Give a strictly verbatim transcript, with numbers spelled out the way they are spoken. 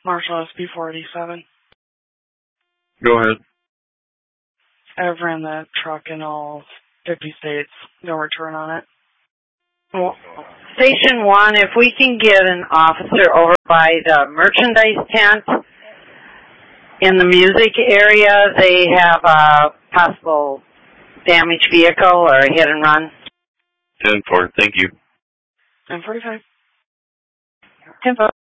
Marshall S P four eighty-seven. Go ahead. I've ran the truck in all fifty states. No return on it. Well, Station one, if we can get an officer over by the merchandise tent in the music area, they have a possible damaged vehicle or a hit and run. ten four, thank you. ten forty-five. ten four.